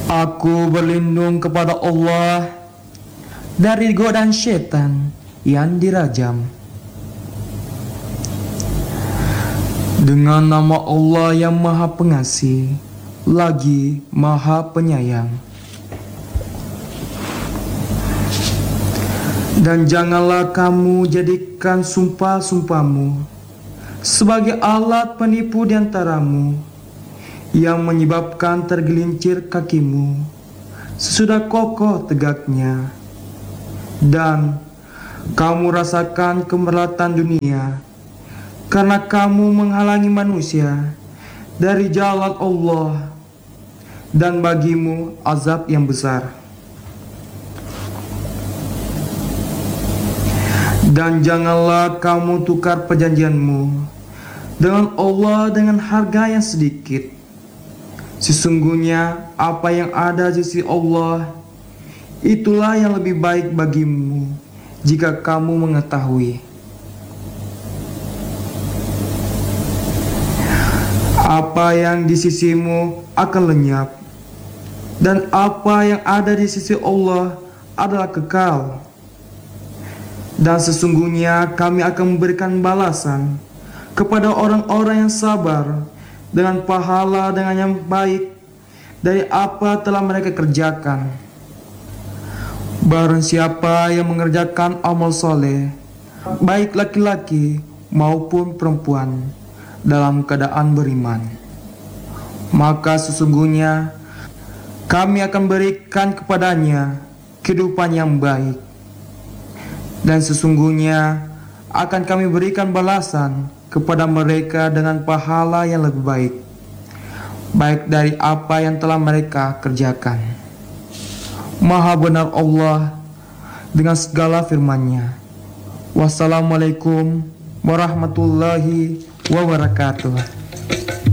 Aku berlindung kepada Allah dari godaan setan yang dirajam. Dengan nama Allah yang Maha Pengasih, lagi Maha Penyayang. Dan janganlah kamu jadikan sumpah-sumpahmu sebagai alat penipu di antaramu, yang menyebabkan tergelincir kakimu sesudah kokoh tegaknya. Dan kamu rasakan kemelatan dunia, karena kamu menghalangi manusia dari jalan Allah, dan bagimu azab yang besar. Dan janganlah kamu tukar perjanjianmu dengan Allah dengan harga yang sedikit. Sesungguhnya apa yang ada di sisi Allah, itulah yang lebih baik bagimu jika kamu mengetahui. Apa yang di sisimu akan lenyap, dan apa yang ada di sisi Allah adalah kekal. Dan sesungguhnya kami akan memberikan balasan kepada orang-orang yang sabar dengan pahala dengan yang baik dari apa telah mereka kerjakan. Barang siapa yang mengerjakan amal soleh, baik laki-laki maupun perempuan, dalam keadaan beriman, maka sesungguhnya kami akan berikan kepadanya kehidupan yang baik. Dan sesungguhnya akan kami berikan balasan kepada mereka dengan pahala yang lebih baik, baik dari apa yang telah mereka kerjakan. Maha benar Allah dengan segala firman-Nya. Wassalamualaikum warahmatullahi wabarakatuh.